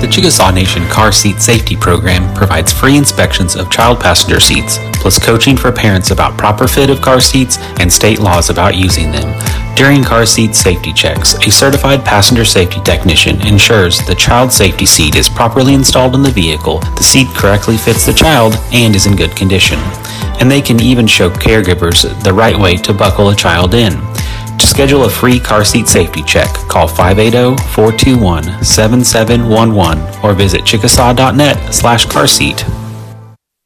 The Chickasaw Nation Car Seat Safety Program provides free inspections of child passenger seats, plus coaching for parents about proper fit of car seats and state laws about using them. During car seat safety checks, a certified passenger safety technician ensures the child safety seat is properly installed in the vehicle, the seat correctly fits the child, and is in good condition. And they can even show caregivers the right way to buckle a child in. To schedule a free car seat safety check, call 580-421-7711 or visit chickasaw.net/carseat.